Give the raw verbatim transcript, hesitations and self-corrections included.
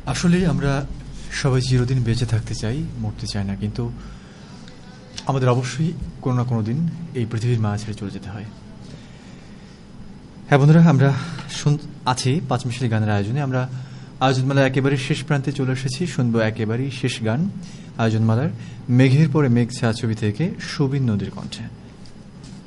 আসলে আমরা সবাই চিরদিন বেঁচে থাকতে চাই, মরতে চাই না, কিন্তু আমাদের অবশ্যই কোনো না কোনো দিন এই পৃথিবীর মায়া ছেড়ে চলে যেতে হয়। হ্যাঁ বন্ধুরা, আমরা আছি পাঁচ মিশালি গানের আয়োজনে। আমরা আয়োজনমালার একেবারে শেষ প্রান্তে চলে এসেছি। শুনবো একেবারেই শেষ গান আয়োজনমালার, মেঘের পরে মেঘ ছায়া ছবি থেকে সুবিন নদীর কণ্ঠে।